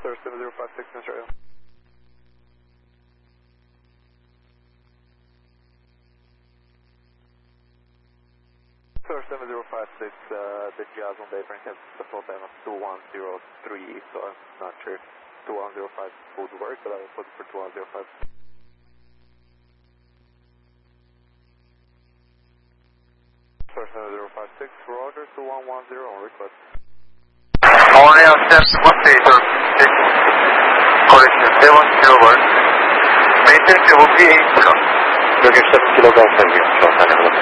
Sir 7056 Israel. Sir 7056, the jazz on the apron has the full time of 2103, so I'm not sure if 2105 would work, but I will put it for 2105. Sir 7056, Roger, 2110 on request. Only on steps 1806, correction 7 kilowatt, maintain level P8 kilo. 여기 7 kg 4개,